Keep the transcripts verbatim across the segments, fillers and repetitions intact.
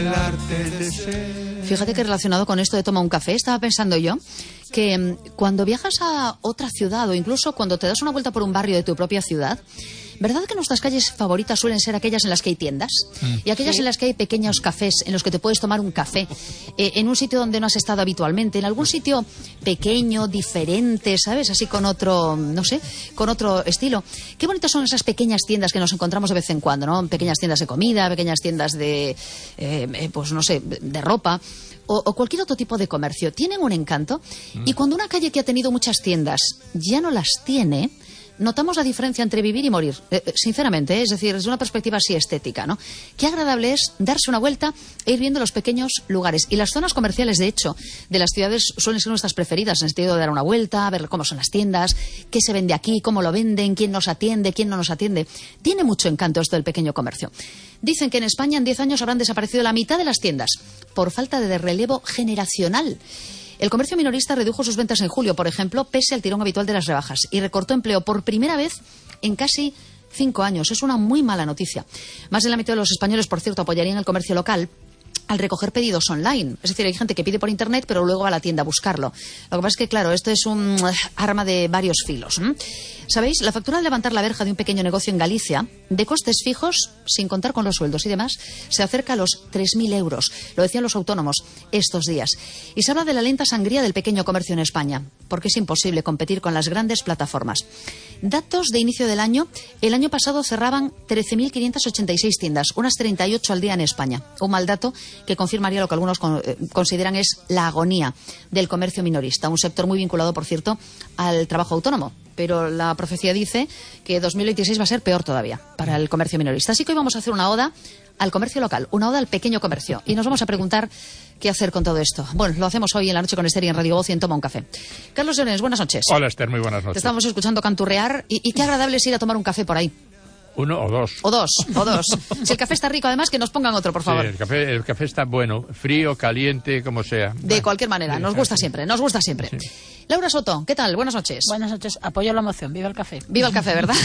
Fíjate que relacionado con esto de toma un café, estaba pensando yo que mmm, cuando viajas a otra ciudad o incluso cuando te das una vuelta por un barrio de tu propia ciudad, ¿verdad que nuestras calles favoritas suelen ser aquellas en las que hay tiendas? Mm. Y aquellas sí. en las que hay pequeños cafés en los que te puedes tomar un café, eh, en un sitio donde no has estado habitualmente, en algún sitio pequeño, diferente, ¿sabes? Así con otro, no sé, con otro estilo. Qué bonitas son esas pequeñas tiendas que nos encontramos de vez en cuando, ¿no? Pequeñas tiendas de comida, pequeñas tiendas de, eh, pues no sé, de ropa. O, o cualquier otro tipo de comercio. Tienen un encanto. Mm. Y cuando una calle que ha tenido muchas tiendas ya no las tiene, notamos la diferencia entre vivir y morir, eh, sinceramente, ¿eh? Es decir, desde una perspectiva así estética, ¿no? Qué agradable es darse una vuelta e ir viendo los pequeños lugares. Y las zonas comerciales, de hecho, de las ciudades suelen ser nuestras preferidas, en el sentido de dar una vuelta, ver cómo son las tiendas, qué se vende aquí, cómo lo venden, quién nos atiende, quién no nos atiende. Tiene mucho encanto esto del pequeño comercio. Dicen que en España en diez años habrán desaparecido la mitad de las tiendas por falta de relevo generacional. El comercio minorista redujo sus ventas en julio, por ejemplo, pese al tirón habitual de las rebajas, y recortó empleo por primera vez en casi cinco años. Es una muy mala noticia. Más de la mitad de los españoles, por cierto, apoyarían el comercio local al recoger pedidos online. Es decir, hay gente que pide por internet, pero luego va a la tienda a buscarlo. Lo que pasa es que, claro, esto es un arma de varios filos. ¿eh? ¿Sabéis? La factura de levantar la verja de un pequeño negocio en Galicia, de costes fijos, sin contar con los sueldos y demás, se acerca a los tres mil euros. Lo decían los autónomos estos días. Y se habla de la lenta sangría del pequeño comercio en España, porque es imposible competir con las grandes plataformas. Datos de inicio del año. El año pasado cerraban trece mil quinientas ochenta y seis tiendas, unas treinta y ocho al día en España. Un mal dato que confirmaría lo que algunos con, eh, consideran es la agonía del comercio minorista, un sector muy vinculado, por cierto, al trabajo autónomo. Pero la profecía dice que dos mil veintiséis va a ser peor todavía para el comercio minorista. Así que hoy vamos a hacer una oda al comercio local, una oda al pequeño comercio. Y nos vamos a preguntar qué hacer con todo esto. Bueno, lo hacemos hoy en la noche con Esther y en Radio Voz y en Toma un Café. Carlos Llorens, buenas noches. Hola, Esther, muy buenas noches. Te estamos escuchando canturrear y, y qué agradable es ir a tomar un café por ahí. Uno o dos. O dos, o dos. Si el café está rico, además, que nos pongan otro, por favor. Sí, el café, el café está bueno, frío, caliente, como sea. De bueno, cualquier manera, nos gusta siempre, nos gusta siempre. Sí. Laura Soto, ¿qué tal? Buenas noches. Buenas noches, apoyo la moción, viva el café. Viva el café, ¿verdad?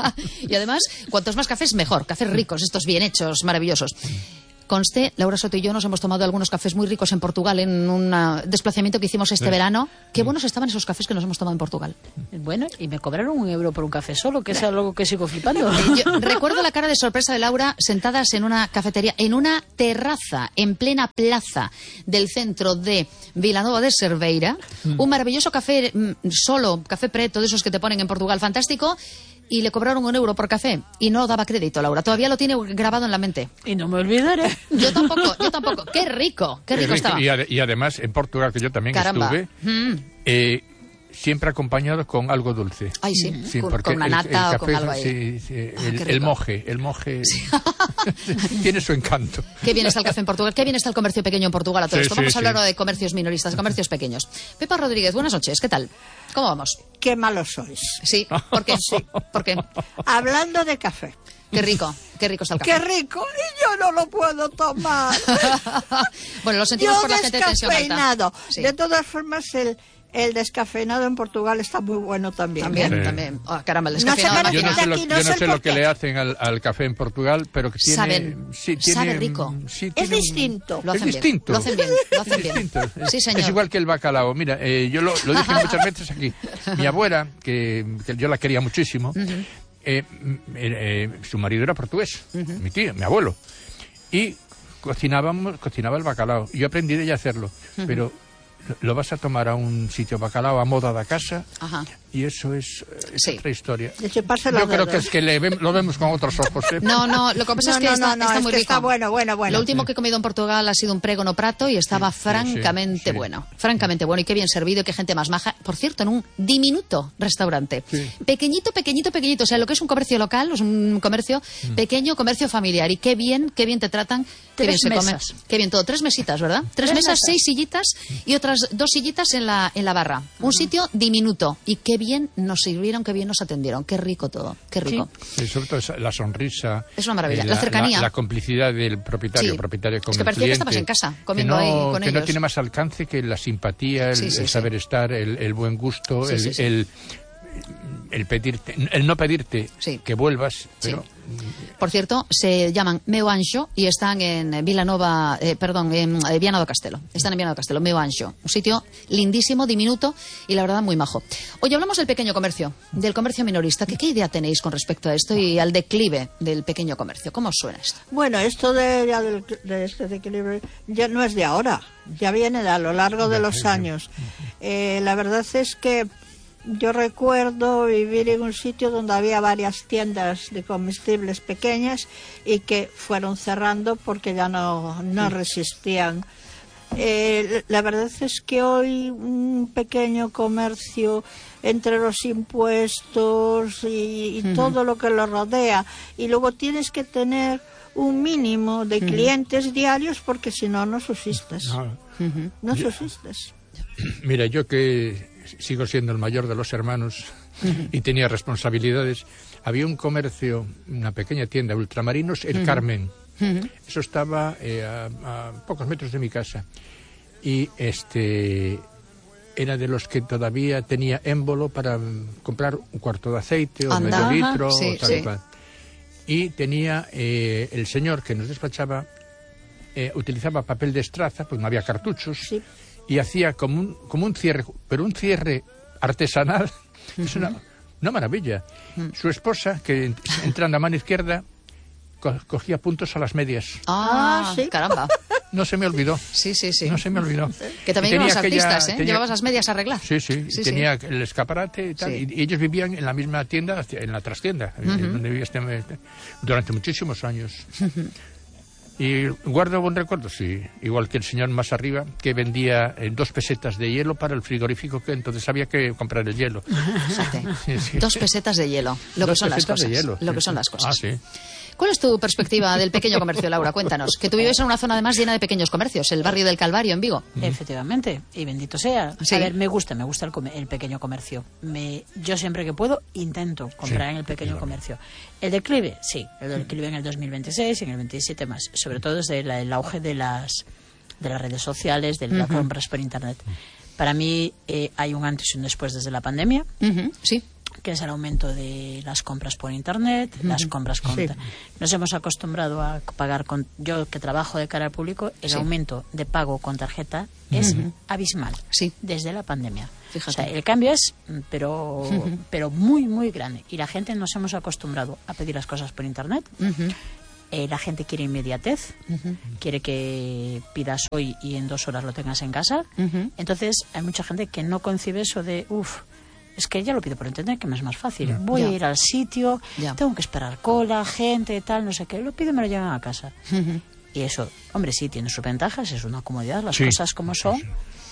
Y además, cuantos más cafés, mejor. Cafés ricos, estos bien hechos, maravillosos. Conste, Laura Soto y yo nos hemos tomado algunos cafés muy ricos en Portugal en un desplazamiento que hicimos este sí. verano. Qué buenos estaban esos cafés que nos hemos tomado en Portugal. Bueno, y me cobraron un euro por un café solo, que es algo que sigo flipando. Yo recuerdo la cara de sorpresa de Laura sentadas en una cafetería, en una terraza, en plena plaza del centro de Vilanova de Cerveira. Mm. Un maravilloso café solo, café preto, de esos que te ponen en Portugal, fantástico. Y le cobraron un euro por café y no daba crédito, Laura. Todavía lo tiene grabado en la mente. Y no me olvidaré. Yo tampoco, yo tampoco. Qué rico, qué rico, qué rico estaba. Y, ad y además, en Portugal, que yo también Caramba. estuve, mm. eh, siempre acompañado con algo dulce. Ay, sí, sí con, con una nata el, el o con algo ahí. Sí, sí, ah, el, el moje, el moje sí. tiene su encanto. Qué bien está el café en Portugal, qué bien está el comercio pequeño en Portugal a todo sí, esto. Vamos sí, a hablar sí. de comercios minoristas, de comercios pequeños. Pepa Rodríguez, buenas noches, ¿qué tal? ¿Cómo vamos? Qué malos sois. Sí, ¿por qué? Sí. ¿Por qué? Hablando de café. Qué rico, qué rico está el café. Qué rico, y yo no lo puedo tomar. Bueno, lo sentimos yo por la gente de tensión alta. Sí. De todas formas, el... El descafeinado en Portugal está muy bueno también. También, sí. también. Oh, caramba, el descafeinado. No yo no sé lo, aquí, no yo no sé lo que qué. le hacen al, al café en Portugal, pero que tiene... Saben, sí, tiene, sabe rico. Sí, es tiene distinto. Un, lo hacen es bien. distinto. Lo hacen bien. Lo hacen bien. Distinto. Sí, señor. Es igual que el bacalao. Mira, eh, yo lo, lo dije muchas veces aquí. Mi abuela, que, que yo la quería muchísimo, uh-huh. eh, eh, su marido era portugués, uh-huh. mi tío, mi abuelo. Y cocinábamos, cocinaba el bacalao. Yo aprendí de ella a hacerlo, uh-huh. pero... lo vas a tomar a un sitio bacalao a moda da casa. Ajá. Y eso es, es sí. otra historia. Yo creo que es que le ve, lo vemos con otros ojos. ¿eh? No, no, lo que pasa no, es que no, está, no, no, está es muy que rico. Está bueno, bueno, bueno. Lo último que he comido en Portugal ha sido un prégono prato y estaba sí, francamente sí, sí. bueno. Francamente bueno y qué bien servido y qué gente más maja. Por cierto, en un diminuto restaurante. Sí. Pequeñito, pequeñito, pequeñito. O sea, lo que es un comercio local, es un comercio mm. pequeño, comercio familiar. Y qué bien, qué bien te tratan, qué Tres bien mesas. se come. Qué bien todo. Tres mesitas, ¿verdad? Tres, Tres mesas, mesas, seis sillitas y otras dos sillitas en la, en la barra. Uh-huh. Un sitio diminuto. Y qué bien nos sirvieron, qué bien nos atendieron. Qué rico todo, qué rico. Sí. Y sobre todo la sonrisa. Es una maravilla. Eh, la, la cercanía. La, la complicidad del propietario, sí. propietario con es que el parecía cliente. que estabas en casa, comiendo que no, ahí con que ellos. no tiene más alcance que la simpatía, el, sí, sí, el sí. saber estar, el, el buen gusto, sí, el, sí, sí. el el pedirte, el no pedirte Sí. que vuelvas, pero... Sí. Por cierto, se llaman Meu Anxo y están en Vilanova, eh, perdón, en eh, Viana do Castelo. Están en Viana do Castelo, Meu Anxo. Un sitio lindísimo, diminuto y la verdad muy majo. Hoy hablamos del pequeño comercio, del comercio minorista. ¿Qué, qué idea tenéis con respecto a esto y al declive del pequeño comercio? ¿Cómo os suena esto? Bueno, esto de, ya del- de este declive ya no es de ahora, ya viene de a lo largo de los años. Eh, la verdad es que yo recuerdo vivir en un sitio donde había varias tiendas de comestibles pequeñas y que fueron cerrando porque ya no, no resistían. Eh, la verdad es que hoy un pequeño comercio entre los impuestos y, y uh-huh. todo lo que lo rodea, y luego tienes que tener un mínimo de clientes uh-huh. diarios porque si no, no subsistes. No, uh-huh. no subsistes. Mira, yo que sigo siendo el mayor de los hermanos uh-huh. y tenía responsabilidades, había un comercio, una pequeña tienda de ultramarinos, el uh-huh. Carmen. Uh-huh. Eso estaba eh, a, a pocos metros de mi casa. Y este era de los que todavía tenía émbolo para um, comprar un cuarto de aceite o Anda, medio litro sí, o tal sí. y cual. Y tenía eh, el señor que nos despachaba, eh, utilizaba papel de estraza, pues no había cartuchos, sí. y hacía como un, como un cierre, pero un cierre artesanal. Uh-huh. Es una, una maravilla. Uh-huh. Su esposa, que entrando a mano izquierda, co- cogía puntos a las medias. Ah, sí, caramba. No se me olvidó. Sí, sí, sí. No se me olvidó. Que también llevabas aquella, artistas, ¿eh? tenía... Llevabas las medias a arreglar. Sí, sí. sí tenía sí. el escaparate y tal. Sí. Y, y ellos vivían en la misma tienda, en la trastienda, uh-huh. donde vivía este, durante muchísimos años. Uh-huh. Y guardo buen recuerdo, sí. Igual que el señor más arriba, que vendía eh, dos pesetas de hielo para el frigorífico, que entonces había que comprar el hielo. Sí, sí. Dos pesetas de hielo. Lo dos que son las cosas. De hielo, lo sí, que son sí. las cosas. Ah, sí. ¿Cuál es tu perspectiva del pequeño comercio, Laura? Cuéntanos. Que tú vives en una zona además llena de pequeños comercios, el barrio del Calvario en Vigo. Uh-huh. Efectivamente, y bendito sea. Sí. A ver, me gusta, me gusta el, com- el pequeño comercio. Me, yo siempre que puedo intento comprar sí, en el pequeño claro. comercio. El declive, sí, el declive en el dos mil veintiséis, en el veintisiete más, sobre todo desde la, el auge de las de las redes sociales, de las uh-huh. compras por internet. Para mí eh, hay un antes y un después desde la pandemia. Uh-huh. Sí. Que es el aumento de las compras por internet, uh-huh. las compras con... Sí. Nos hemos acostumbrado a pagar con... Yo que trabajo de cara al público, el sí. aumento de pago con tarjeta uh-huh. es abismal sí. desde la pandemia. Fíjate. O sea, el cambio es, pero, uh-huh. pero muy, muy grande. Y la gente nos hemos acostumbrado a pedir las cosas por internet. Uh-huh. Eh, la gente quiere inmediatez, uh-huh. quiere que pidas hoy y en dos horas lo tengas en casa. Uh-huh. Entonces, hay mucha gente que no concibe eso de, uff, es que ya lo pido por internet, que me es más fácil. Yeah. Voy yeah. a ir al sitio, yeah. tengo que esperar cola, gente, tal, no sé qué. Lo pido y me lo llevan a casa. Uh-huh. Y eso, hombre, sí, tiene sus ventajas, es una comodidad, las sí. cosas como son.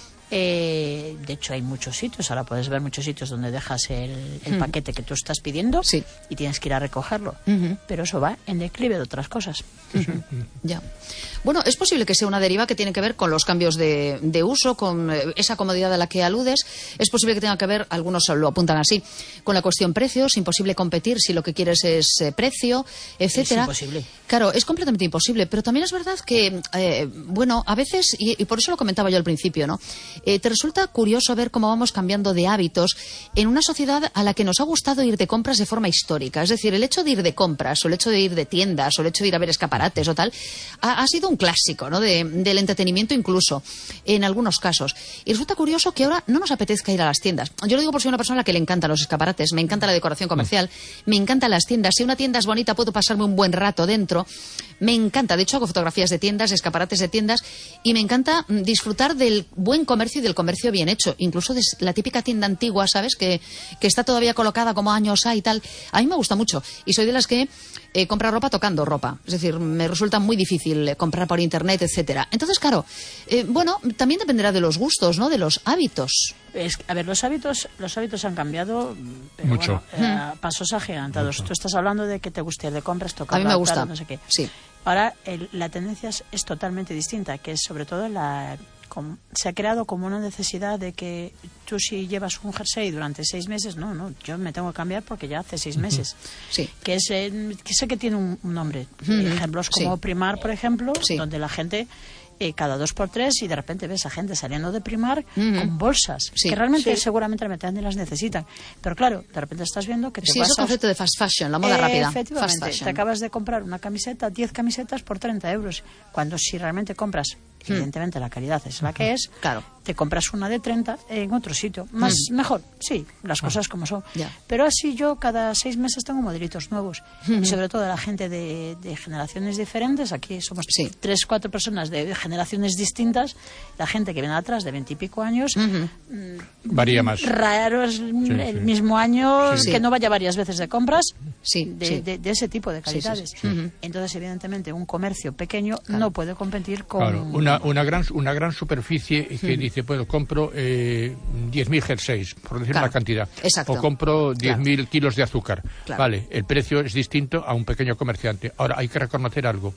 Eh, de hecho, hay muchos sitios, ahora puedes ver muchos sitios donde dejas el, el uh-huh. paquete que tú estás pidiendo sí. y tienes que ir a recogerlo. Uh-huh. Pero eso va en declive de otras cosas. Uh-huh. Ya. Bueno, es posible que sea una deriva que tiene que ver con los cambios de, de uso, con esa comodidad a la que aludes. Es posible que tenga que ver, algunos lo apuntan así, con la cuestión precios. Imposible competir si lo que quieres es eh, precio, etcétera. Es imposible. Claro, es completamente imposible. Pero también es verdad que, eh, bueno, a veces, y, y por eso lo comentaba yo al principio, ¿no? Eh, te resulta curioso ver cómo vamos cambiando de hábitos en una sociedad a la que nos ha gustado ir de compras de forma histórica. Es decir, el hecho de ir de compras, o el hecho de ir de tiendas, o el hecho de ir a ver escaparates o tal, ha, ha sido un clásico, ¿no? De, del entretenimiento incluso, en algunos casos. Y resulta curioso que ahora no nos apetezca ir a las tiendas. Yo lo digo por ser una persona a la que le encantan los escaparates, me encanta la decoración comercial, me encantan las tiendas. Si una tienda es bonita, puedo pasarme un buen rato dentro. Me encanta, de hecho hago fotografías de tiendas, escaparates de tiendas, y me encanta disfrutar del buen comercio y del comercio bien hecho, incluso de la típica tienda antigua, ¿sabes? Que, que está todavía colocada como años hay y tal. A mí me gusta mucho y soy de las que eh, compra ropa tocando ropa. Es decir, me resulta muy difícil comprar por internet, etcétera. Entonces, claro, eh, bueno, también dependerá de los gustos, ¿no? De los hábitos. Es, a ver, los hábitos los hábitos han cambiado, pero mucho. Bueno, eh, pasos agigantados. Mucho. Tú estás hablando de que te guste ir de compras, tocar. A mí me gusta. No sé qué. Sí. Ahora el, la tendencia es, es totalmente distinta, que es sobre todo la... Como, se ha creado como una necesidad de que tú si llevas un jersey durante seis meses, no, no, yo me tengo que cambiar porque ya hace seis meses. Sí. Que, es, eh, que sé que tiene un, un nombre. Uh-huh. Ejemplos como sí. Primar, por ejemplo, sí. donde la gente eh, cada dos por tres y de repente ves a gente saliendo de Primark Ujú. con bolsas Sí. que realmente Sí. seguramente la mitad ni las necesitan. Pero claro, de repente estás viendo que te Sí, vas es el a... concepto de fast fashion, la moda Eh, rápida. Efectivamente, Fast fashion. te acabas de comprar una camiseta, diez camisetas por treinta euros. Cuando si realmente compras, evidentemente la calidad es la que es, Claro. te compras una de treinta en otro sitio. Más, mejor, sí, las cosas como son. Ya. Pero así yo cada seis meses tengo modelitos nuevos. Y sobre todo la gente de, de generaciones diferentes, aquí somos Sí. tres, cuatro personas de generaciones distintas, la gente que viene atrás de veintipico años, Varía más. raro es el sí. mismo año Sí. que no vaya varias veces de compras Sí, de, sí. de- de ese tipo de Sí, sí, calidades. sí. Ujú. Entonces, evidentemente, un comercio pequeño no puede competir con... Claro, una, una, gran, una gran superficie que dice, bueno, compro eh, diez mil jerseys, por decir Claro, una cantidad. exacto. O compro diez mil Claro. kilos de azúcar. Claro. Vale, el precio es distinto a un pequeño comerciante. Ahora, hay que reconocer algo.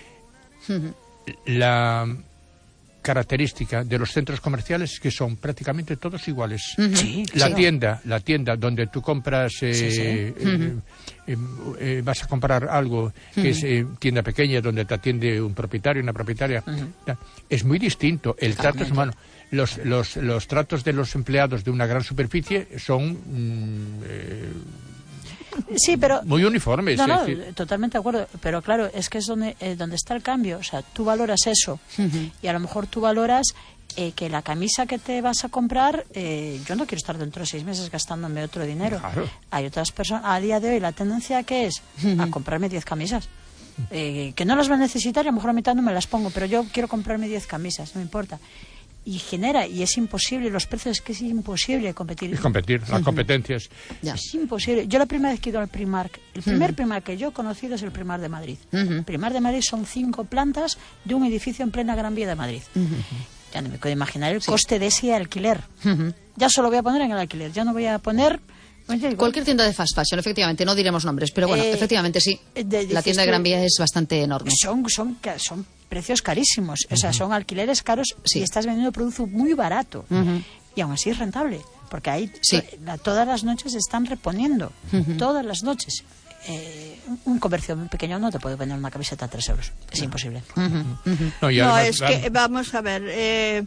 La característica de los centros comerciales es que son prácticamente todos iguales. Sí, La sí. tienda, la tienda donde tú compras, eh, Sí, sí. eh, eh, eh, vas a comprar algo que es eh, tienda pequeña donde te atiende un propietario, una propietaria, ta- es muy distinto. El trato es humano. Los, los, los tratos de los empleados de una gran superficie son mm, eh, Sí, pero... muy uniformes. No, no, es decir, totalmente de acuerdo. Pero claro, es que es donde, eh, donde está el cambio. O sea, tú valoras eso. Y a lo mejor tú valoras eh, que la camisa que te vas a comprar, eh, yo no quiero estar dentro de seis meses gastándome otro dinero. Claro. Hay otras personas, a día de hoy, la tendencia que es a comprarme diez camisas. Eh, que no las va a necesitar y a lo mejor a mitad no me las pongo, pero yo quiero comprarme diez camisas, no me importa. Y genera, y es imposible, los precios es que es imposible competir. y competir, las competencias. Ya. Es imposible. Yo la primera vez que he ido al Primark, el primer Primark que yo he conocido es el Primark de Madrid. El Primark de Madrid son cinco plantas de un edificio en plena Gran Vía de Madrid. Ya no me puedo imaginar el coste de ese alquiler. Ya solo voy a poner en el alquiler, ya no voy a poner... Oye, Cualquier tienda de fast fashion, efectivamente, no diremos nombres, pero bueno, Eh, efectivamente sí. de- dices La tienda de tú- Gran Vía es bastante enorme. Son, son, ca- son precios carísimos, o sea, son alquileres caros Sí. y estás vendiendo producto muy barato. Y aún así es rentable, porque ahí Sí. to- la- todas las noches están reponiendo, todas las noches. Eh, un- un comercio muy pequeño no te puede vender una camiseta a tres euros, es imposible. No, y No, además, es que, vamos a ver. Eh,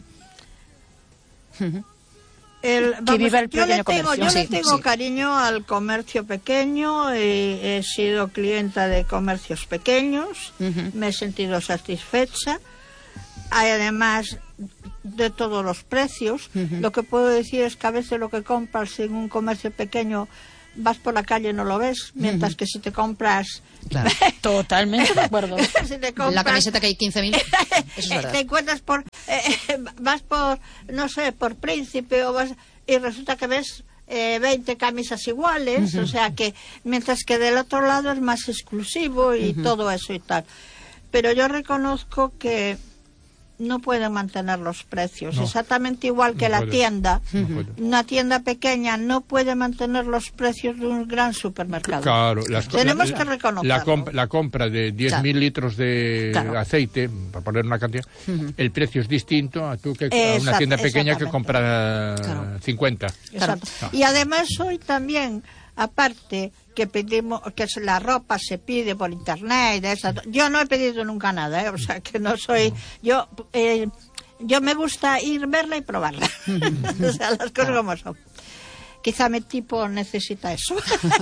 el- vamos, viva el yo le pequeño tengo, comercio. yo Sí, le tengo sí. cariño al comercio pequeño, y he sido clienta de comercios pequeños, me he sentido satisfecha. Hay además de todos los precios. Lo que puedo decir es que a veces lo que compras en un comercio pequeño vas por la calle y no lo ves, mientras que si te compras... Claro. Totalmente de acuerdo. si te compras La camiseta que hay quince mil, eso es eh, verdad. te encuentras por eh, vas por no sé por Príncipe o vas y resulta que ves eh, veinte camisas iguales, o sea que mientras que del otro lado es más exclusivo y todo eso y tal, pero yo reconozco que no pueden mantener los precios, No. exactamente igual que No la puede. tienda. No puede. Una tienda pequeña no puede mantener los precios de un gran supermercado. Claro, las co- Tenemos la- que reconocerlo. La, comp- la compra de diez mil Claro. litros de Claro. aceite, para poner una cantidad, el precio es distinto a tú que a una Exact- tienda pequeña que exactamente. compra Claro. cincuenta. Exacto. Y además hoy también, aparte que pedimos, que se- la ropa se pide por internet, de esa- yo no he pedido nunca nada, ¿eh? O sea que no soy, yo, eh, yo me gusta ir verla y probarla, o sea las cosas como son. Quizá mi tipo necesita eso.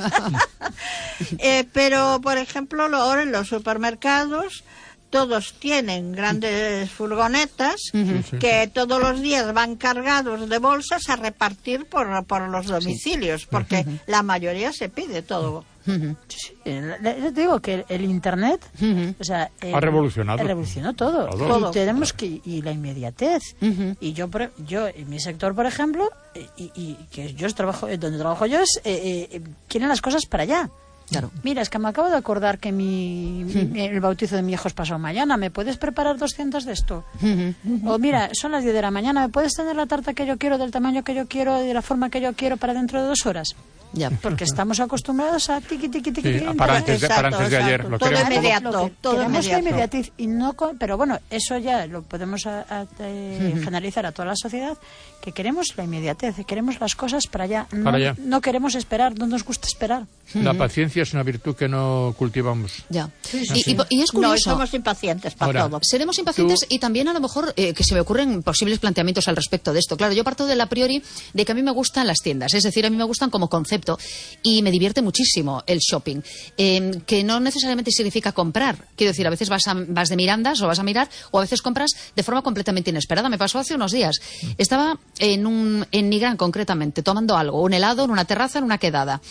Eh, pero, por ejemplo, lo- ahora en los supermercados todos tienen grandes furgonetas que todos los días van cargados de bolsas a repartir por, por los domicilios, porque la mayoría se pide todo. Sí, eh, le- le digo que el, el internet, o sea, el- Ha revolucionado. revolucionó todo. Todo. Y Todo. tenemos que y la inmediatez. Y yo, por- yo en mi sector, por ejemplo, eh, y, y que yo trabajo, eh, donde trabajo yo es eh, eh, quieren las cosas para allá. Claro. Mira, es que me acabo de acordar que mi, mi- el bautizo de mi hijo es pasado mañana. ¿Me puedes preparar doscientos de esto? O mira, son las diez de la mañana. ¿Me puedes tener la tarta que yo quiero, del tamaño que yo quiero, de la forma que yo quiero para dentro de dos horas? Ya. Porque estamos acostumbrados a tiqui, tiqui, tiqui, Sí, tiqui, para tiqui. antes de, para Exacto, antes de ayer. exacto. Lo Todo queremos todo. inmediato. Lo que todo queremos la inmediato. inmediatez y no con- pero bueno, eso ya lo podemos a- a- eh, generalizar a toda la sociedad, que queremos la inmediatez, queremos las cosas para allá, no, Para allá. no queremos esperar, no nos gusta esperar. La paciencia paciencia es una virtud que no cultivamos. Ya. Sí, y, sí. y, y es No, curioso. somos impacientes para Ahora, todo. Seremos impacientes Tú- y también a lo mejor eh, que se me ocurren posibles planteamientos al respecto de esto. Claro, yo parto de la priori de que a mí me gustan las tiendas, es decir, a mí me gustan como concepto y me divierte muchísimo el shopping, eh, que no necesariamente significa comprar. Quiero decir, a veces vas, a- vas de mirandas o vas a mirar o a veces compras de forma completamente inesperada. Me pasó hace unos días. Estaba en, un, en Nigrán concretamente tomando algo, un helado en una terraza, en una quedada.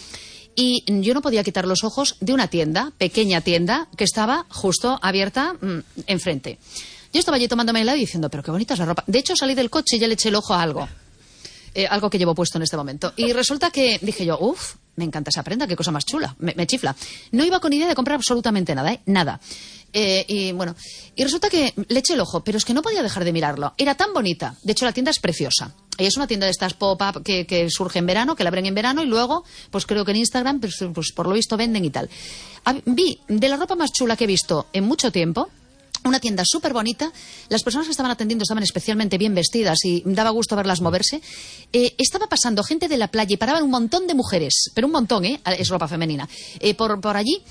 Y yo no podía quitar los ojos de una tienda, pequeña tienda, que estaba justo abierta mmm, enfrente. Yo estaba allí tomándome helado y diciendo, pero qué bonita es la ropa. De hecho, salí del coche y ya le eché el ojo a algo. Eh, algo que llevo puesto en este momento. Y resulta que dije yo, uff, me encanta esa prenda, qué cosa más chula, me, me chifla. No iba con idea de comprar absolutamente nada, ¿eh? Nada. Eh, y bueno, y resulta que le eché el ojo, pero es que no podía dejar de mirarlo. Era tan bonita. De hecho, la tienda es preciosa. Y es una tienda de estas pop-up que, que surge en verano, que la abren en verano y luego, pues creo que en Instagram, pues, pues por lo visto venden y tal. Hab- Vi de la ropa más chula que he visto en mucho tiempo. Una tienda súper bonita, las personas que estaban atendiendo estaban especialmente bien vestidas y daba gusto verlas moverse. Eh, estaba pasando gente de la playa y paraban un montón de mujeres, pero un montón, ¿eh? Es ropa femenina, eh, por, por allí.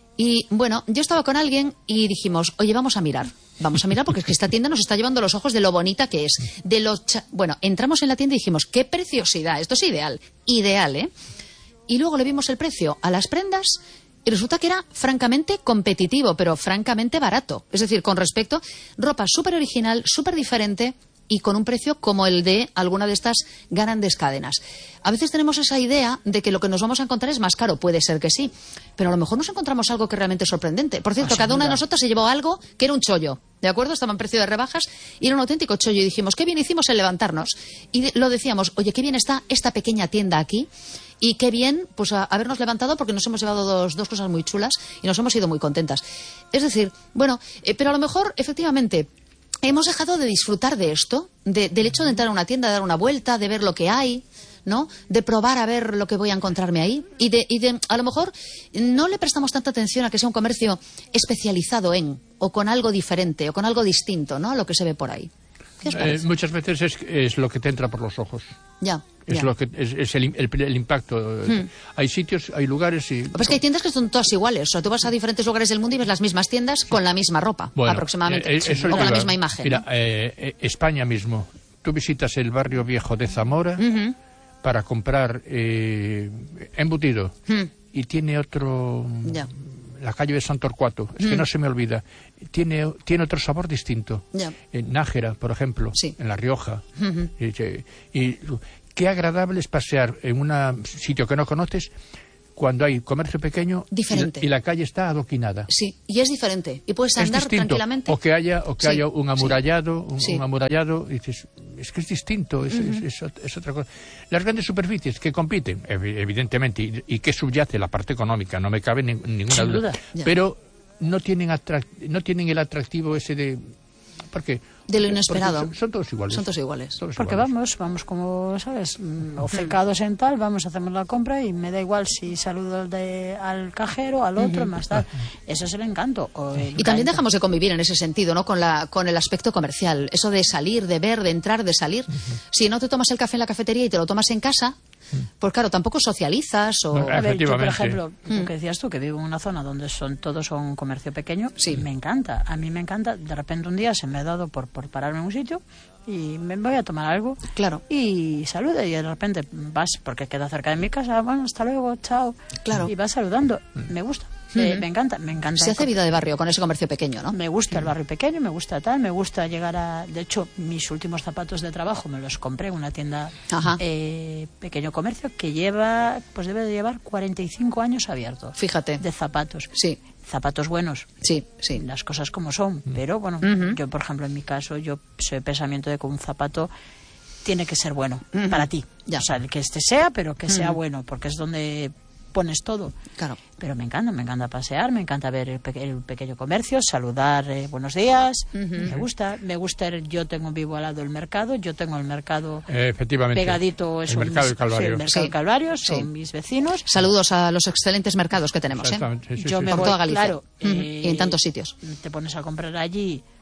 Y bueno, yo estaba con alguien y dijimos, oye, vamos a mirar. Vamos a mirar porque es que esta tienda nos está llevando los ojos de lo bonita que es. De lo cha- bueno, entramos en la tienda y dijimos, qué preciosidad, esto es ideal, ideal, ¿eh? Y luego le vimos el precio a las prendas. Y resulta que era francamente competitivo, pero francamente barato. Es decir, con respecto, ropa súper original, súper diferente y con un precio como el de alguna de estas grandes cadenas. A veces tenemos esa idea de que lo que nos vamos a encontrar es más caro. Puede ser que sí, pero a lo mejor nos encontramos algo que realmente es sorprendente. Por cierto, Ah, sin cada una de duda. nosotras se llevó algo que era un chollo. ¿De acuerdo? Estaba en precio de rebajas y era un auténtico chollo. Y dijimos, qué bien hicimos en levantarnos. Y de- lo decíamos, oye, qué bien está esta pequeña tienda aquí. Y qué bien, pues, a- habernos levantado porque nos hemos llevado dos, dos cosas muy chulas y nos hemos ido muy contentas. Es decir, bueno, eh, pero a lo mejor, efectivamente, hemos dejado de disfrutar de esto, de- del hecho de entrar a una tienda, de dar una vuelta, de ver lo que hay, ¿no? De probar a ver lo que voy a encontrarme ahí. Y de, y de a lo mejor, no le prestamos tanta atención a que sea un comercio especializado en, o con algo diferente, o con algo distinto, ¿no? A lo que se ve por ahí. ¿Qué os Eh, parece? muchas veces es, es lo que te entra por los ojos. Ya. Es, ya. lo que, es, es el, el- el impacto. Hay sitios, hay lugares y... Lo que pasa es que hay tiendas que son todas iguales. O sea, tú vas a diferentes lugares del mundo y ves las mismas tiendas con la misma ropa, Bueno, aproximadamente. eh, eh, eso o con la iba- misma imagen. Mira, ¿no? eh, eh, España mismo. Tú visitas el barrio viejo de Zamora Ujú. para comprar eh, embutido Hmm. y tiene otro... Ya. La calle de San Torcuato, es que no se me olvida. Tiene, tiene otro sabor distinto. Ya. En Nájera, por ejemplo, Sí. en La Rioja. Ujú. y, y qué agradable es pasear en un sitio que no conoces cuando hay comercio pequeño y- Diferente. y la calle está adoquinada. Sí, y es diferente. Y puedes Es andar distinto. tranquilamente. O que haya, o que Sí, haya un amurallado, un, sí. un amurallado, y dices, es que es distinto, es, es- es ot- es otra cosa. Las grandes superficies que compiten, evi- evidentemente, y, y que subyace la parte económica, no me cabe nin- ninguna Sin duda, duda. Ya. pero no tienen atrac- no tienen el atractivo ese de... ¿Por qué? De lo Porque inesperado. Son, son todos iguales. Son todos iguales. Todos Porque iguales. vamos, vamos como, ¿sabes? Mm, Ofecados en tal, vamos, hacemos la compra y me da igual si saludo al, de, al cajero, al otro, más tal. Eso es el encanto. o el Y también encanto. dejamos de convivir en ese sentido, ¿no? Con, la, con el aspecto comercial. Eso de salir, de ver, de entrar, de salir. Si no te tomas el café en la cafetería y te lo tomas en casa, pues claro, tampoco socializas o... No, A ver, yo, por Efectivamente. ejemplo, lo que decías tú, que vivo en una zona donde son todos son comercio pequeño, Sí. me encanta. A mí me encanta. De repente un día se me ha dado por, por pararme en un sitio y me voy a tomar algo. Claro. Y saluda y de repente vas, porque queda cerca de mi casa, bueno, hasta luego, chao. Claro. Y vas saludando. Me gusta. Eh, me encanta, me encanta. Se hace vida de barrio con ese comercio pequeño, ¿no? Me gusta el barrio pequeño, me gusta tal, me gusta llegar a... De hecho, mis últimos zapatos de trabajo me los compré en una tienda Ajá. eh, pequeño comercio que lleva, pues debe de llevar cuarenta y cinco años abierto. Fíjate. De zapatos. Sí, Zapatos buenos. sí, sí. Las cosas como son. Pero bueno, Ujú. yo, por ejemplo, en mi caso, yo soy de pensamiento de que un zapato tiene que ser bueno Ujú. para ti. Ya. O sea, el que este sea, pero que sea Ujú. bueno, porque es donde pones todo. Claro. Pero me encanta, me encanta pasear, me encanta ver el, pe- el pequeño comercio, saludar, eh, buenos días, me gusta, me gusta, el- yo tengo vivo al lado el mercado, yo tengo el mercado Eh, efectivamente. pegadito, el son mercado mis- del Calvario. sí, el mercado Sí. del Calvario, son Sí. mis vecinos. Saludos a los excelentes mercados que tenemos, ¿eh? Exactamente, sí, sí, yo sí. me Por voy, toda Galicia. claro, Ujú. eh, Y en tantos sitios. te pones a comprar allí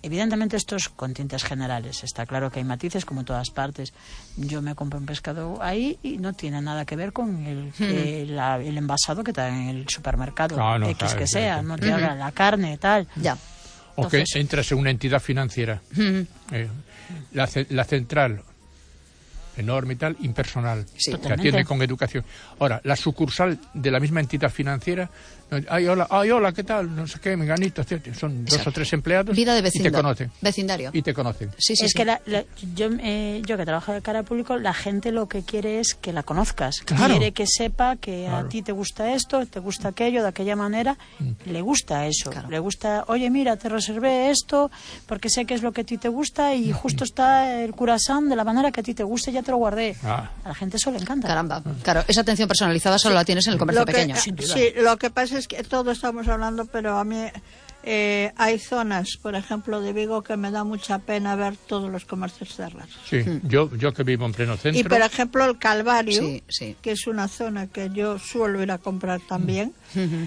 Evidentemente esto es con tintes generales. Está claro que hay matices como en todas partes. Yo me compro un pescado ahí y no tiene nada que ver con el, Mm. eh, la- el envasado que está en el supermercado, No, no, X claro, que sea, evidente. no te habla la carne, tal. Ya. O que Entonces- entras en una entidad financiera. Ujú. Eh, la, ce- la central, enorme y tal, impersonal. Sí. Que Totalmente. atiende con educación. Ahora, la sucursal de la misma entidad financiera, no, ay, hola, ay, hola, ¿qué tal? No sé qué, menganito, etcétera. Son dos Exacto. o tres empleados Vida de y te vecindario. conocen. Vecindario. Y te conocen. Sí, sí, es sí. que la- la- yo, eh, yo que trabajo de cara al público, la gente lo que quiere es que la conozcas. Claro. Quiere que sepa que Claro. a ti te gusta esto, te gusta aquello, de aquella manera. Le gusta eso. Claro. Le gusta, oye, mira, te reservé esto porque sé que es lo que a ti te gusta y justo está el curasán de la manera que a ti te gusta y ya te lo guardé. Ah. A la gente eso le encanta. Caramba. Claro, esa atención personalizada solo la tienes en el comercio Lo que- pequeño. Sin duda. Sí, lo que pasa es que todo estamos hablando, pero a mí eh, hay zonas, por ejemplo, de Vigo, que me da mucha pena ver todos los comercios cerrados. Sí, yo, yo que vivo en pleno centro. Y, por ejemplo, el Calvario, Sí, sí. que es una zona que yo suelo ir a comprar también, Ujú.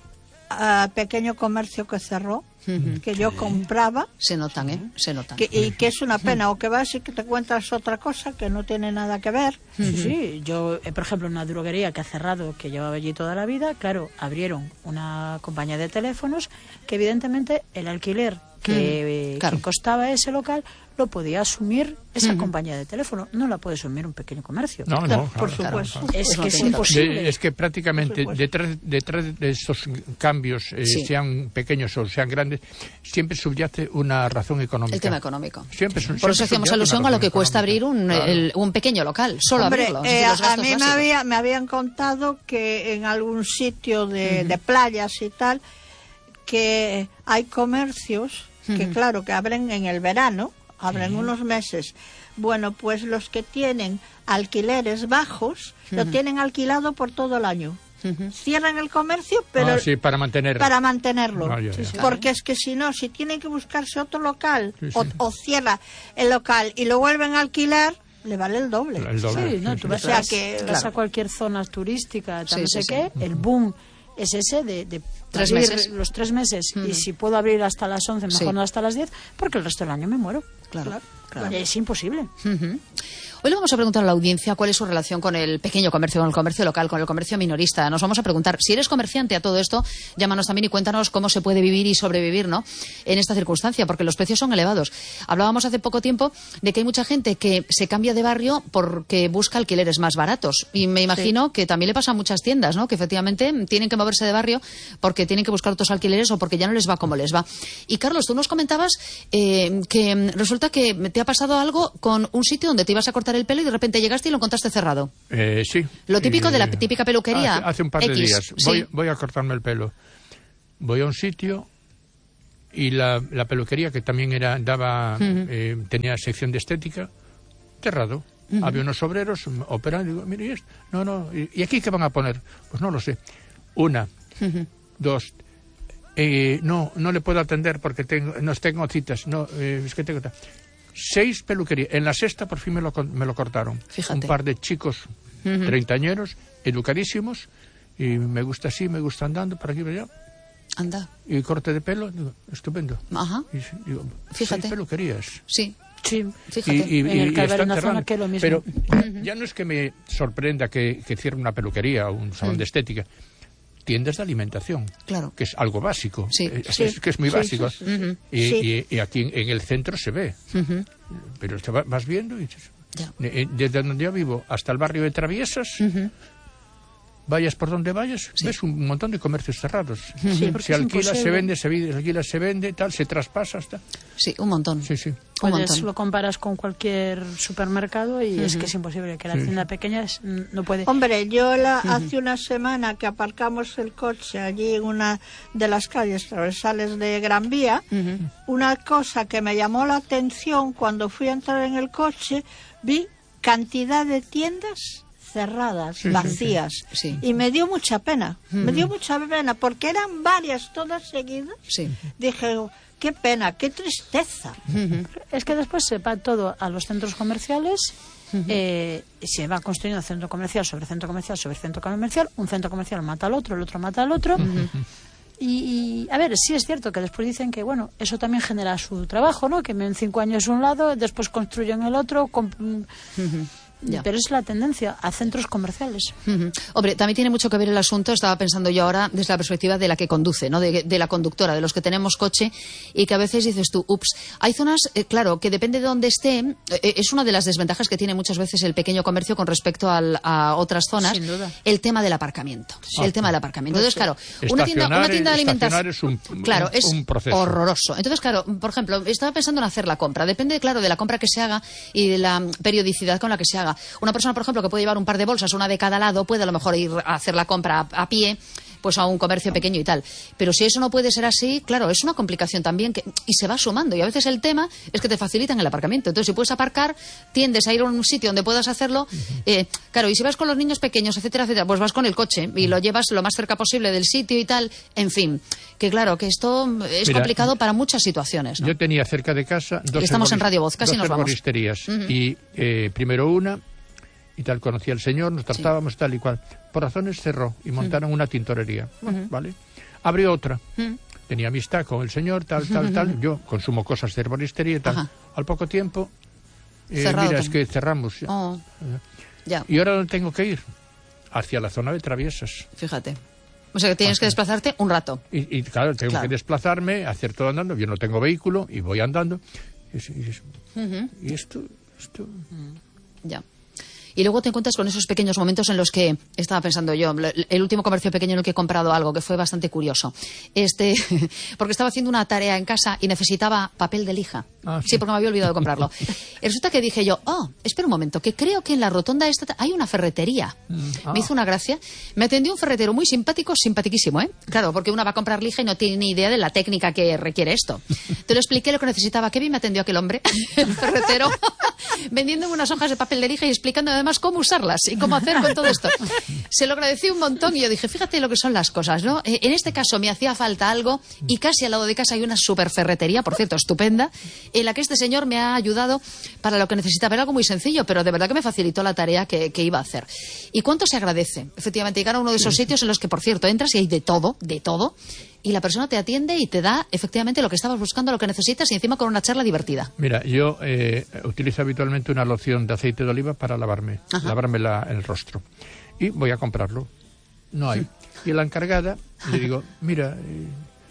a pequeño comercio que cerró, que yo compraba, Se notan, ¿eh? Se notan. que, y que es una pena, o que vas y que te encuentras otra cosa que no tiene nada que ver. Sí, sí. Yo, eh, por ejemplo, una droguería que ha cerrado, que llevaba allí toda la vida, claro, abrieron una compañía de teléfonos que evidentemente el alquiler que, eh, claro. que costaba ese local lo podía asumir esa compañía de teléfono, no la puede asumir un pequeño comercio. No, no, Claro, por claro, supuesto. claro. Es Pues no que es tiene- imposible. De- es que prácticamente Por supuesto. detrás, detrás de estos cambios, eh, Sí. sean pequeños o sean grandes, siempre subyace una razón económica. El tema económico. Siempre, su- Por siempre eso hacíamos subyace alusión una a lo que razón cuesta abrir un, económica. Claro. el- un pequeño local, solo Hombre, abrirlo. es eh, decir, los a gastos mí me, básicos. había, me habían contado que en algún sitio de, de playas y tal, que hay comercios que, claro, que abren en el verano, abren unos meses. Bueno, pues los que tienen alquileres bajos, lo tienen alquilado por todo el año. Cierran el comercio, pero Ah, sí, para mantener. para mantenerlo. Ah, ya, ya. Sí, sí. Porque es que si no, si tienen que buscarse otro local Sí, sí. O, o cierra el local y lo vuelven a alquilar, le vale el doble. El doble. Sí, no, sí, tú sí. vas, O sea vas- que- vas claro. a cualquier zona turística, tal, Sí, no sí, sé sí. qué, el boom es ese de, de Tres abrir meses. los tres meses y si puedo abrir hasta las once, mejor Sí. no hasta las diez, porque el resto del año me muero. Claro, claro. Es imposible. Ujú. Hoy le vamos a preguntar a la audiencia cuál es su relación con el pequeño comercio, con el comercio local, con el comercio minorista. Nos vamos a preguntar, si eres comerciante a todo esto, llámanos también y cuéntanos cómo se puede vivir y sobrevivir, ¿no?, en esta circunstancia, porque los precios son elevados. Hablábamos hace poco tiempo de que hay mucha gente que se cambia de barrio porque busca alquileres más baratos. Y me imagino que también le pasa a muchas tiendas, ¿no?, que efectivamente tienen que moverse de barrio porque tienen que buscar otros alquileres o porque ya no les va como les va. Y Carlos, tú nos comentabas eh, que mm, resulta que te ha pasado algo con un sitio donde te ibas a cortar el pelo y de repente llegaste y lo encontraste cerrado. Eh, sí. Lo típico Eh, de la típica peluquería. Hace, hace un par de X, días. sí. Voy, voy a cortarme el pelo. Voy a un sitio y la, la peluquería, que también era daba eh, tenía sección de estética, cerrado. Había unos obreros mm, operando. Digo, mire, ¿y esto? No, no. ¿Y y aquí qué van a poner? Pues no lo sé. Una, dos. Eh, no, no le puedo atender porque tengo, no tengo citas. No, eh, es que tengo. Seis peluquerías. En la sexta por fin me lo, con- me lo cortaron. Fíjate. Un par de chicos treintañeros, educadísimos, y me gusta así, me gusta andando por aquí y por allá. Anda. Y corte de pelo, digo, estupendo. Ajá. Y, digo, Fíjate. seis peluquerías. Sí. Sí. Fíjate. Y, y- En el y Calvario, están una zona cerrando. que es lo mismo. Pero ya no es que me sorprenda que, que cierre una peluquería o un salón de estética. Tiendas de alimentación, Claro. que es algo básico, Sí. eh, es, Sí. es que es muy Sí, básico. sí, sí, sí. Y, Sí. y- y aquí en, en el centro se ve, Ujú. pero te va- vas viendo y dices, Ya. eh, desde donde yo vivo hasta el barrio de Traviesas, vayas por donde vayas, ves un montón de comercios cerrados. Sí, porque Se es alquila, se imposible. vende, se vende, se alquila, se vende, tal, se traspasa, hasta. Sí, un montón. Sí, sí. Un Puedes, montón. lo comparas con cualquier supermercado y es que es imposible, que la tienda pequeña es- no puede. Hombre, yo la, hace una semana que aparcamos el coche allí en una de las calles transversales de Gran Vía, una cosa que me llamó la atención cuando fui a entrar en el coche, vi cantidad de tiendas cerradas, vacías, Sí. y me dio mucha pena, me dio mucha pena, porque eran varias todas seguidas. Sí. Dije, oh, qué pena, qué tristeza. Es que después se va todo a los centros comerciales, eh, se va construyendo centro comercial sobre centro comercial sobre centro comercial, un centro comercial mata al otro, el otro mata al otro, Y, y, a ver, sí es cierto que después dicen que, bueno, eso también genera su trabajo, ¿no? Que en cinco años un lado, después construyen el otro, comp- uh-huh. Ya. Pero es la tendencia a centros comerciales. Uh-huh. Hombre, también tiene mucho que ver el asunto, estaba pensando yo ahora desde la perspectiva de la que conduce, ¿no? De, de la conductora, de los que tenemos coche, y que a veces dices tú, ups, hay zonas, eh, claro, que depende de dónde esté, eh, es una de las desventajas que tiene muchas veces el pequeño comercio con respecto al, a otras zonas. Sin duda. El tema del aparcamiento. Sí. El tema del aparcamiento. Pues Entonces, claro, una tienda, una tienda de alimentación. Es un, claro, un, es un proceso horroroso. Entonces, claro, por ejemplo, estaba pensando en hacer la compra. Depende, claro, de la compra que se haga y de la periodicidad con la que se haga. Una persona, por ejemplo, que puede llevar un par de bolsas, una de cada lado, puede a lo mejor ir a hacer la compra a, a pie, pues a un comercio pequeño y tal. Pero si eso no puede ser así, claro, es una complicación también que, y se va sumando. Y a veces el tema es que te facilitan el aparcamiento. Entonces, si puedes aparcar, tiendes a ir a un sitio donde puedas hacerlo. Eh, claro, y si vas con los niños pequeños, etcétera, etcétera, pues vas con el coche y lo llevas lo más cerca posible del sitio y tal. En fin, que claro, que esto es Mira, complicado para muchas situaciones, ¿no? Yo tenía cerca de casa dos Estamos en Radio Voz, casi nos vamos. herboristerías. Uh-huh. Y eh, primero una... y tal, conocía al señor, nos tratábamos sí. tal y cual. Por razones cerró y montaron uh-huh. una tintorería, uh-huh. ¿vale? Abrió otra. Uh-huh. Tenía amistad con el señor, tal, tal, uh-huh. tal. Yo consumo cosas de herboristería y tal. Uh-huh. Al poco tiempo, eh, mira, también. Es que cerramos. Ya. Oh. Ya. Y ahora dónde tengo que ir? Hacia la zona de Traviesas. Fíjate. O sea, que tienes Hacia. que desplazarte un rato. Y, y claro, tengo claro. que desplazarme, hacer todo andando. Yo no tengo vehículo y voy andando. Y, y, uh-huh. y esto... esto... Uh-huh. Ya. Y luego te encuentras con esos pequeños momentos en los que estaba pensando yo, el último comercio pequeño en el que he comprado algo que fue bastante curioso. Este, porque estaba haciendo una tarea en casa y necesitaba papel de lija. Ah, sí. sí, porque me había olvidado de comprarlo. Y resulta que dije yo, oh, espera un momento, que creo que en la rotonda esta hay una ferretería. Mm, ah. Me hizo una gracia. Me atendió un ferretero muy simpático, simpatiquísimo, ¿eh? Claro, porque una va a comprar lija y no tiene ni idea de la técnica que requiere esto. Te lo expliqué lo que necesitaba. Qué bien me atendió aquel hombre, el ferretero, vendiéndome unas hojas de papel de lija y explicando además cómo usarlas y cómo hacer con todo esto. Se lo agradecí un montón y yo dije, fíjate lo que son las cosas, ¿no? Eh, en este caso me hacía falta algo y casi al lado de casa hay una super ferretería, por cierto, estupenda, en la que este señor me ha ayudado para lo que necesitaba. Era algo muy sencillo, pero de verdad que me facilitó la tarea que, que iba a hacer. ¿Y cuánto se agradece? Efectivamente, llegar a uno de esos sitios en los que, por cierto, entras y hay de todo, de todo, y la persona te atiende y te da efectivamente lo que estabas buscando, lo que necesitas, y encima con una charla divertida. Mira, yo eh, utilizo habitualmente una loción de aceite de oliva para lavarme, Ajá. lavarme la, el rostro. Y voy a comprarlo. No hay. Y a la encargada le digo, mira, eh,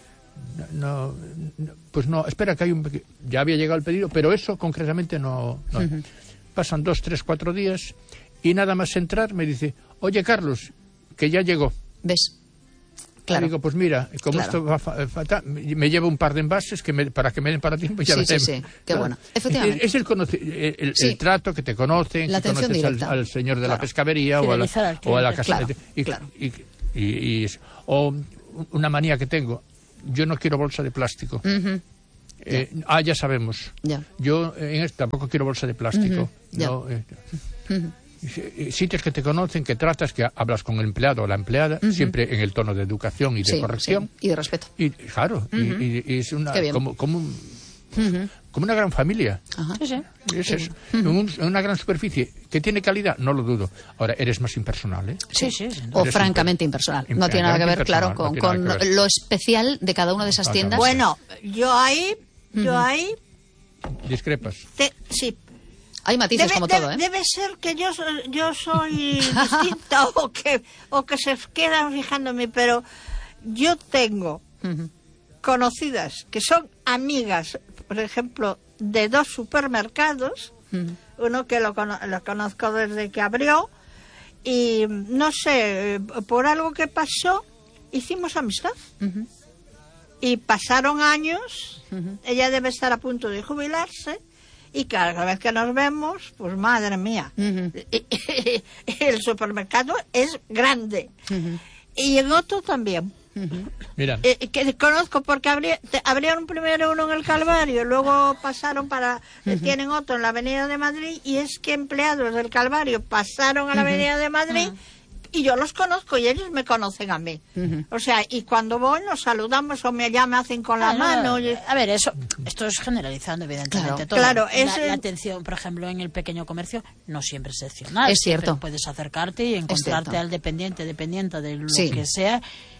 no, no, pues no, espera que hay un... Ya había llegado el pedido, pero eso concretamente no, no hay. Uh-huh. Pasan dos, tres, cuatro días y nada más entrar me dice, oye Carlos, que ya llegó. ¿Ves? Claro. Y digo, pues mira, como claro. esto va fatal, me llevo un par de envases que me, para que me den para tiempo y ya sí, veremos. Sí, sí, qué bueno. Efectivamente. Es, es el, conoce, el, sí. el trato que te conocen, la que conoces al, al señor de claro. la pescadería o a la, o a la casa. Claro. Y, claro. y, y, y, y, o una manía que tengo, yo no quiero bolsa de plástico. Uh-huh. Eh, ah, ya sabemos. Ya. Yo en esto tampoco quiero bolsa de plástico. Uh-huh. No, eh, uh-huh. Sitios que te conocen, que tratas, que hablas con el empleado o la empleada, uh-huh. siempre en el tono de educación y de sí, corrección. Sí. Y de respeto. Y claro, uh-huh. y, y, y es una como, como, un, uh-huh. como una gran familia. Ajá. Sí, sí. Es sí. eso. Uh-huh. En, un, en una gran superficie que tiene calidad, no lo dudo. Ahora, eres más impersonal, ¿eh? Sí, sí. sí. O francamente impersonal. No tiene nada que ver, claro, con, no con lo especial de cada una de esas tiendas. Bueno, yo ahí, yo uh-huh. ahí... Discrepas. Te, sí. Hay matices debe, como debe, todo, ¿eh? Debe ser que yo, yo soy distinta o que o que se quedan fijándome, pero yo tengo uh-huh. conocidas que son amigas, por ejemplo, de dos supermercados, uh-huh. uno que lo, lo conozco desde que abrió, y no sé, por algo que pasó, hicimos amistad. Uh-huh. Y pasaron años, uh-huh. ella debe estar a punto de jubilarse, y cada vez que nos vemos, pues madre mía, uh-huh. el supermercado es grande. Uh-huh. Y en otro también. Uh-huh. Mira. Eh, que conozco porque abrí, te, abrieron primero uno en el Calvario, luego pasaron para, uh-huh. tienen otro en la Avenida de Madrid, y es que empleados del Calvario pasaron a la uh-huh. Avenida de Madrid. Uh-huh. Y yo los conozco y ellos me conocen a mí. Uh-huh. O sea, y cuando voy nos saludamos o me, ya me hacen con la ah, mano. No, a ver, eso esto es generalizando, evidentemente. Claro, todo. claro la, es la el... atención, por ejemplo, en el pequeño comercio no siempre es excepcional. Es cierto. Puedes acercarte y encontrarte al dependiente, dependiente de lo sí. que sea,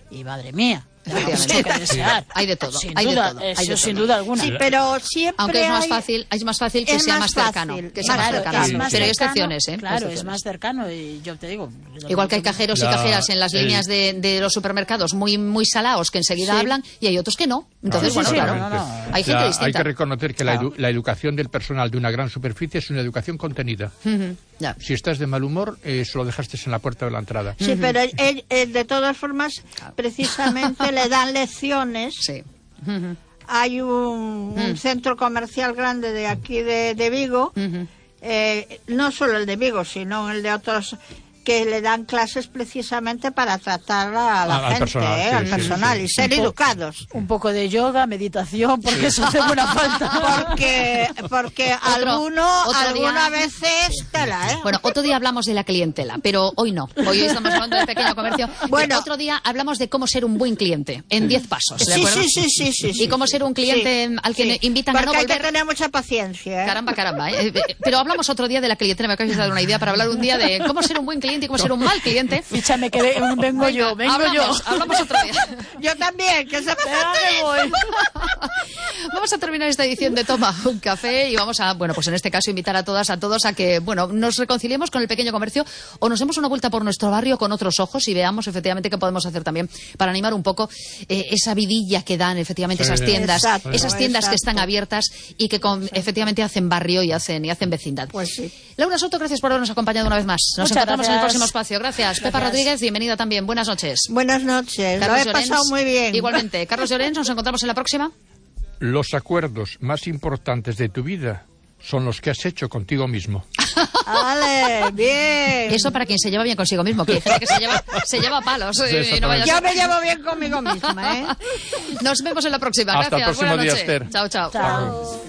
y madre mía, Efectivamente. mucho que desear. Hay de todo, Sin hay de duda, todo, hay eso de sin todo. duda alguna. Sí, pero siempre Aunque es más hay- fácil, es más fácil que es sea más más cercano, fácil, que sea más más cercano. es más Pero hay cercano, excepciones, ¿eh? Claro, es Excepciones. más cercano y yo te digo... Igual que hay cajeros y La- cajeras en las el- líneas de, de los supermercados muy muy salados que enseguida Sí. hablan y hay otros que no. Entonces, Sí, bueno, sí, claro, no, no, no. hay gente O sea, distinta. hay que reconocer que la, Claro. edu- la educación del personal de una gran superficie es una educación contenida. Ujú, ya. Si estás de mal humor, eh, eso lo dejaste en la puerta de la entrada. Sí, pero él- él, de todas formas, precisamente le dan lecciones. Sí. Ujú, Hay un, un centro comercial grande de aquí de, de Vigo, ujú. eh, no solo el de Vigo, sino el de otros, que le dan clases precisamente para tratar a la Al- al gente, personal, eh, sí, al sí, personal, sí. y ser Un po- educados. Un poco de yoga, meditación, porque eso hace buena falta. Porque, porque alguno, otro alguna día- veces tela, ¿eh? Bueno, otro día hablamos de la clientela, pero hoy no. Hoy estamos hablando del pequeño comercio. Bueno. Eh, otro día hablamos de cómo ser un buen cliente, en diez pasos. ¿de Sí, acuerdo? sí, sí, sí, sí, sí. Y cómo ser un cliente Sí, al que sí. invitan a no Porque hay que volver. tener mucha paciencia, ¿eh? Caramba, caramba. ¿eh? Eh, Pero hablamos otro día de la clientela. Me acabas de dar una idea para hablar un día de cómo ser un buen cliente y cómo ser un mal cliente. Fíchame que ve- vengo yo, vengo hablamos, yo. hablamos otro día. Yo también, que se Venga, que voy. Vamos a terminar esta edición de Toma un Café y vamos a, bueno, pues en este caso invitar a todas, a todos a que, bueno, nos reconciliemos con el pequeño comercio o nos demos una vuelta por nuestro barrio con otros ojos y veamos efectivamente qué podemos hacer también para animar un poco eh, esa vidilla que dan efectivamente Sí. esas tiendas, Exacto, esas tiendas que exacto. están abiertas y que con- efectivamente hacen barrio y hacen y hacen vecindad. Pues sí. Laura Soto, gracias por habernos acompañado una vez más. Nos Muchas encontramos en el gracias. próximo espacio. Gracias. Pepa Gracias. Rodríguez, bienvenida también. Buenas noches. Buenas noches, lo he Llorens, pasado muy bien. Igualmente. Carlos Llorens, nos encontramos en la próxima. Los acuerdos más importantes de tu vida son los que has hecho contigo mismo. Vale, bien. Eso para quien se lleva bien consigo mismo, que hay gente que se lleva, se lleva palos. Sí, eh, y no vaya a Yo ser- me llevo bien conmigo misma, ¿eh? Nos vemos en la próxima. Hasta el Gracias. próximo Buenas día, noches. Esther. Chao, chao. Chao.